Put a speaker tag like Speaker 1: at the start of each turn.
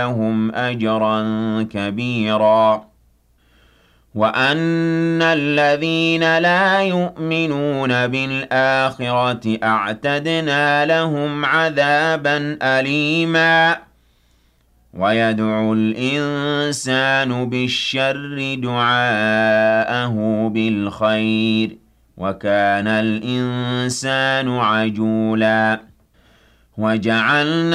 Speaker 1: لهم أجرا كبيرا وأن الذين لا يؤمنون بالآخرة أعتدنا لهم عذابا أليما ويدعو الإنسان بالشر دعاءه بالخير وكان الإنسان عجولا وجعلنا